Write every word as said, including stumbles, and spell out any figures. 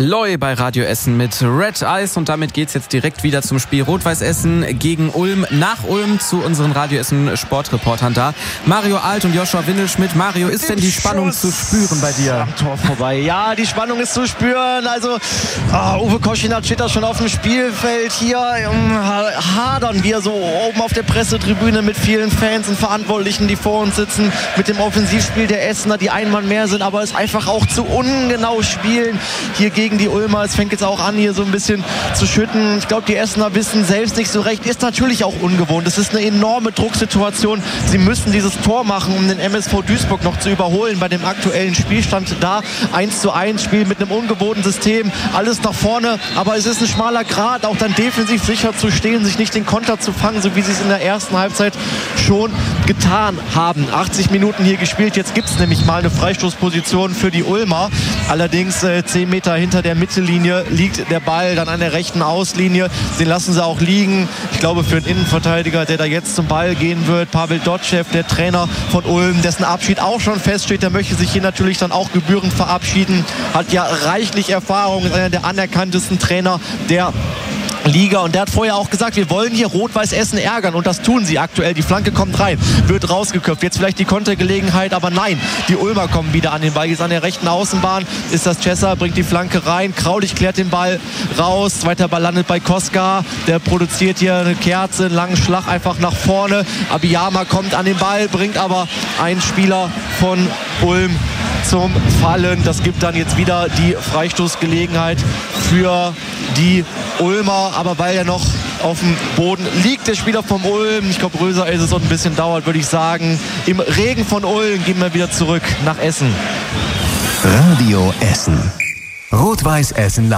Loy bei Radio Essen mit Red Eyes und damit geht's jetzt direkt wieder zum Spiel Rot-Weiß Essen gegen Ulm. Nach Ulm zu unseren Radio Essen Sportreportern da. Mario Alt und Joshua Windelschmidt. Mario, ist denn die Spannung zu spüren bei dir? Am Tor vorbei. Ja, die Spannung ist zu spüren. Also oh, Uwe Koschinat steht da schon auf dem Spielfeld. Hier um, hadern wir so oben auf der Pressetribüne mit vielen Fans und Verantwortlichen, die vor uns sitzen, mit dem Offensivspiel der Essener, die ein Mann mehr sind, aber es einfach auch zu ungenau spielen hier gegen die Ulmer. Es fängt jetzt auch an, hier so ein bisschen zu schütten. Ich glaube, die Essener wissen selbst nicht so recht. Ist natürlich auch ungewohnt. Es ist eine enorme Drucksituation. Sie müssen dieses Tor machen, um den M S V Duisburg noch zu überholen bei dem aktuellen Spielstand da. eins zu eins Spiel mit einem ungewohnten System. Alles nach vorne, aber es ist ein schmaler Grat, auch dann defensiv sicher zu stehen, sich nicht den Konter zu fangen, so wie sie es in der ersten Halbzeit schon getan haben. achtzig Minuten hier gespielt. Jetzt gibt es nämlich mal eine Freistoßposition für die Ulmer. Allerdings äh, zehn Meter hinter der Mittellinie liegt der Ball dann an der rechten Auslinie. Den lassen sie auch liegen. Ich glaube, für einen Innenverteidiger, der da jetzt zum Ball gehen wird, Pavel Dotschew, der Trainer von Ulm, dessen Abschied auch schon feststeht, der möchte sich hier natürlich dann auch gebührend verabschieden. Hat ja reichlich Erfahrung, ist einer der anerkanntesten Trainer der Liga und der hat vorher auch gesagt, wir wollen hier Rot-Weiß Essen ärgern und das tun sie aktuell. Die Flanke kommt rein, wird rausgeköpft. Jetzt vielleicht die Kontergelegenheit, aber nein, die Ulmer kommen wieder an den Ball. Jetzt an der rechten Außenbahn ist das Chesser, bringt die Flanke rein. Kraulich klärt den Ball raus. Zweiter Ball landet bei Koska. Der produziert hier eine Kerze, einen langen Schlag einfach nach vorne. Abiyama kommt an den Ball, bringt aber einen Spieler von Ulm zum Fallen. Das gibt dann jetzt wieder die Freistoßgelegenheit für die Ulmer, aber weil er noch auf dem Boden liegt, der Spieler vom Ulm, ich glaube Röser ist es und ein bisschen dauert, würde ich sagen, im Regen von Ulm gehen wir wieder zurück nach Essen. Radio Essen. Rot-Weiß Essen.